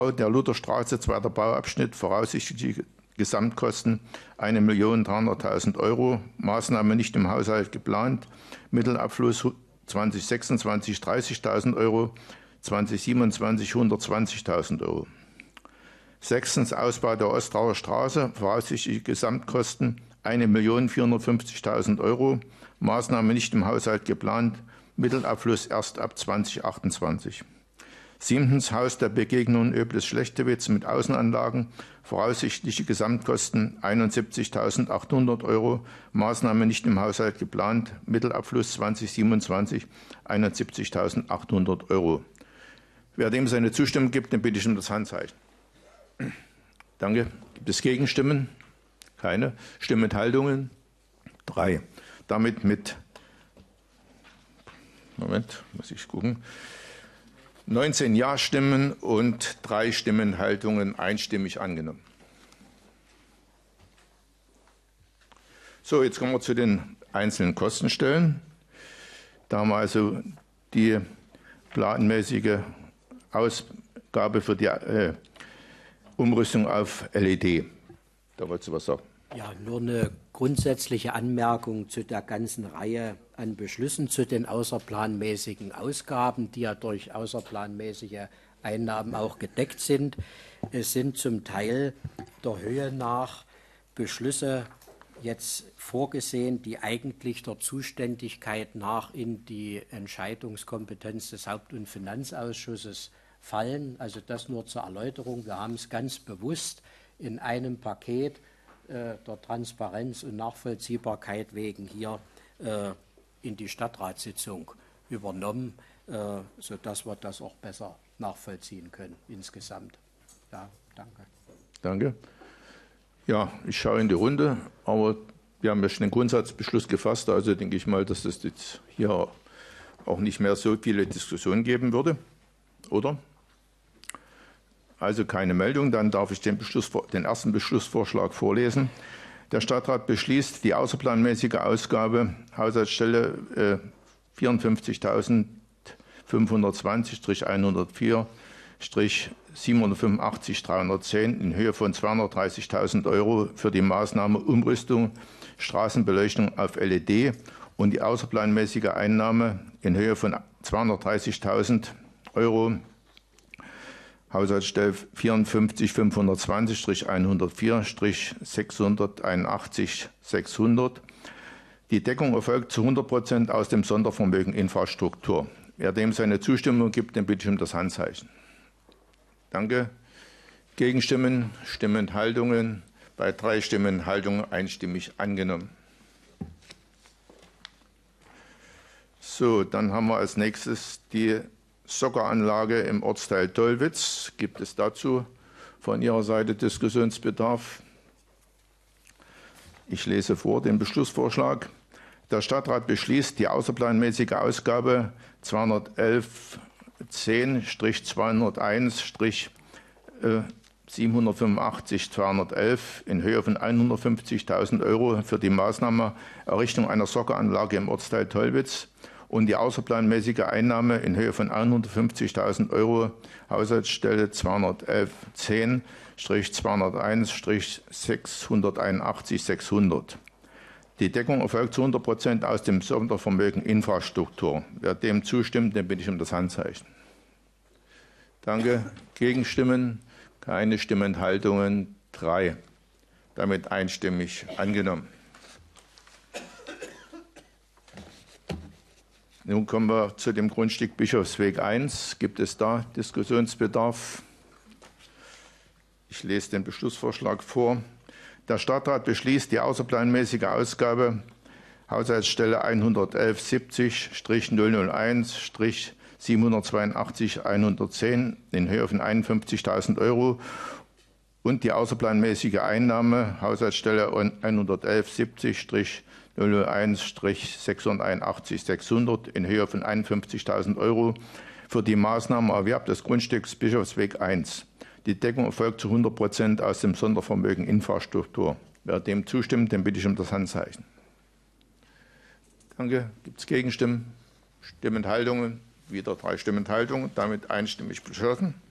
der Lutherstraße, zweiter Bauabschnitt, voraussichtliche Gesamtkosten 1.300.000 €, Maßnahme nicht im Haushalt geplant, Mittelabfluss 2026 30.000 €, 2027 120.000 €. Sechstens, Ausbau der Ostrauer Straße, voraussichtliche Gesamtkosten 1.450.000 €, Maßnahme nicht im Haushalt geplant, Mittelabfluss erst ab 2028. Siebtens, Haus der Begegnung Oebles-Schlechtewitz mit Außenanlagen, voraussichtliche Gesamtkosten 71.800 €, Maßnahme nicht im Haushalt geplant, Mittelabfluss 2027 71.800 €. Wer dem seine Zustimmung gibt, den bitte ich um das Handzeichen. Danke. Gibt es Gegenstimmen? Keine. Stimmenthaltungen? 3. Damit mit, Moment, muss ich gucken, 19 Ja-Stimmen und 3 Stimmenthaltungen einstimmig angenommen. So, jetzt kommen wir zu den einzelnen Kostenstellen. Da haben wir also die planmäßige Ausgabe für die Umrüstung auf LED. Da wolltest du was sagen? Ja, nur eine grundsätzliche Anmerkung zu der ganzen Reihe an Beschlüssen zu den außerplanmäßigen Ausgaben, die ja durch außerplanmäßige Einnahmen auch gedeckt sind. Es sind zum Teil der Höhe nach Beschlüsse jetzt vorgesehen, die eigentlich der Zuständigkeit nach in die Entscheidungskompetenz des Haupt- und Finanzausschusses fallen. Also das nur zur Erläuterung. Wir haben es ganz bewusst in einem Paket der Transparenz und Nachvollziehbarkeit wegen hier in die Stadtratssitzung übernommen, sodass wir das auch besser nachvollziehen können insgesamt. Ja, danke. Danke. Ja, ich schaue in die Runde, aber wir haben ja schon den Grundsatzbeschluss gefasst, also denke ich mal, dass es jetzt hier auch nicht mehr so viele Diskussionen geben würde, oder? Also keine Meldung, dann darf ich den ersten Beschlussvorschlag vorlesen. Der Stadtrat beschließt, die außerplanmäßige Ausgabe Haushaltsstelle 54.520-104-785.310 in Höhe von 230.000 € für die Maßnahme Umrüstung Straßenbeleuchtung auf LED und die außerplanmäßige Einnahme in Höhe von 230.000 € Haushaltsstelle 54.520-104-681.600. Die Deckung erfolgt zu 100% aus dem Sondervermögen Infrastruktur. Wer dem seine Zustimmung gibt, den bitte ich um das Handzeichen. Danke. Gegenstimmen, Stimmenthaltungen. Bei 3 Stimmenthaltungen einstimmig angenommen. So, dann haben wir als nächstes die Socceranlage im Ortsteil Dollwitz. Gibt es dazu von Ihrer Seite Diskussionsbedarf? Ich lese vor den Beschlussvorschlag. Der Stadtrat beschließt, die außerplanmäßige Ausgabe 211.10-201-785.211 in Höhe von 150.000 € für die Maßnahme Errichtung einer Socceranlage im Ortsteil Dollwitz und die außerplanmäßige Einnahme in Höhe von 150.000 € Haushaltsstelle 211.10-201-681.600. Die Deckung erfolgt zu 100% aus dem Sondervermögen Infrastruktur. Wer dem zustimmt, den bitte ich um das Handzeichen. Danke. Gegenstimmen? Keine Stimmenthaltungen? 3. Damit einstimmig angenommen. Nun kommen wir zu dem Grundstück Bischofsweg 1. Gibt es da Diskussionsbedarf? Ich lese den Beschlussvorschlag vor. Der Stadtrat beschließt, die außerplanmäßige Ausgabe Haushaltsstelle 111.70-001-782.110 in Höhe von 51.000 € und die außerplanmäßige Einnahme Haushaltsstelle 111.70-001-681.600 in Höhe von 51.000 € für die Maßnahme Erwerb des Grundstücks Bischofsweg 1. Die Deckung erfolgt zu 100% aus dem Sondervermögen Infrastruktur. Wer dem zustimmt, den bitte ich um das Handzeichen. Danke. Gibt es Gegenstimmen? Stimmenthaltungen? Wieder 3 Stimmenthaltungen. Damit einstimmig beschlossen.